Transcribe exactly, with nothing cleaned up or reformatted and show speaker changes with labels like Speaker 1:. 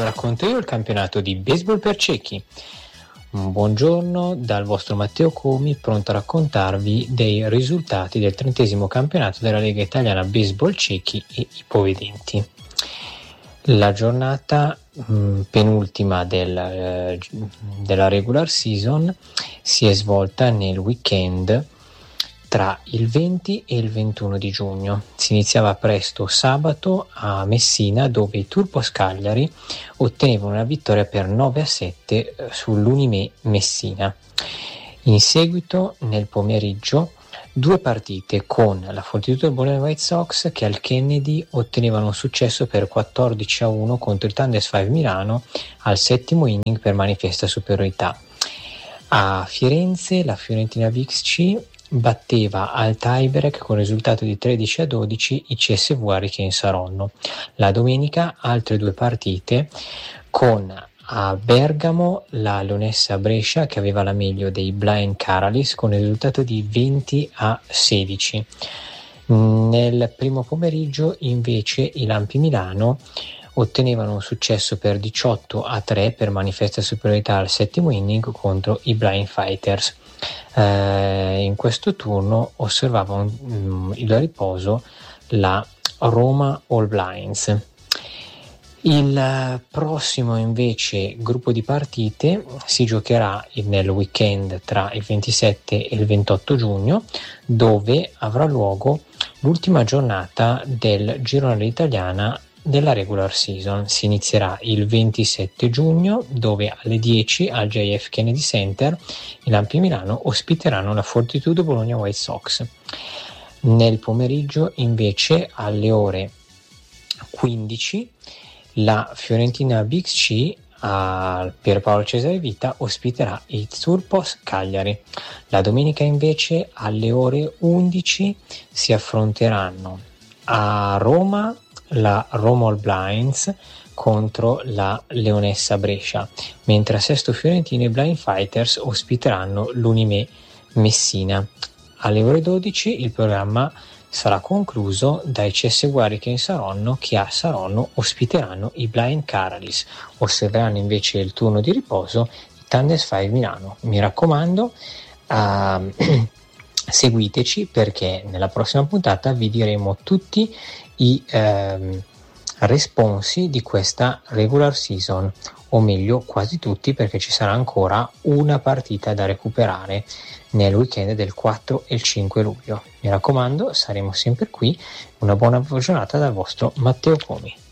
Speaker 1: racconto io il campionato di baseball per ciechi. Buongiorno dal vostro Matteo Comi, pronto a raccontarvi dei risultati del trentesimo campionato della Lega Italiana Baseball Ciechi e Ipovedenti. La giornata mh, penultima del, eh, della regular season si è svolta nel weekend tra il venti e il ventuno di giugno. Si iniziava presto sabato a Messina, dove i Turpos Cagliari ottenevano una vittoria per nove a sette sull'Unimè Messina. In seguito, nel pomeriggio, due partite con la Fortitudo Bologna White Sox che al Kennedy ottenevano un successo per quattordici a uno contro il Thunders cinque Milano al settimo inning per manifesta superiorità. A Firenze la Fiorentina V X C batteva al tiebreak con risultato di tredici a dodici i C S V Hurricane Saronno. La domenica altre due partite con a Bergamo la Leonessa Brescia che aveva la meglio dei Blind Caralis con il risultato di venti a sedici. Nel primo pomeriggio invece i Lampi Milano ottenevano un successo per diciotto a tre per manifesta superiorità al settimo inning contro i Blind Fighters. Eh, in questo turno osservava um, il riposo la Roma All Blinds. Il prossimo invece gruppo di partite si giocherà nel weekend tra il ventisette e il ventotto giugno, dove avrà luogo l'ultima giornata del girone italiana della regular season. Si inizierà il ventisette giugno, dove alle dieci al J F Kennedy Center i Lampi Milano ospiteranno la Fortitudo Bologna White Sox. Nel pomeriggio invece alle ore quindici la Fiorentina B X C a Pierpaolo Cesare Vita ospiterà i Turpos Cagliari. La domenica invece alle ore undici si affronteranno a Roma la Roma All Blinds contro la Leonessa Brescia, mentre a Sesto Fiorentino i Blind Fighters ospiteranno l'Unimè Messina. Alle ore dodici il programma sarà concluso dai C S V Hurricane Saronno che a Saronno ospiteranno i Blind Caralis. Osserveranno invece il turno di riposo i Thunders cinque Milano. Mi raccomando, uh, seguiteci perché nella prossima puntata vi diremo tutti i ehm, responsi di questa regular season, o meglio quasi tutti, perché ci sarà ancora una partita da recuperare nel weekend del quattro e il cinque luglio. Mi raccomando, saremo sempre qui. Una buona giornata dal vostro Matteo Comi.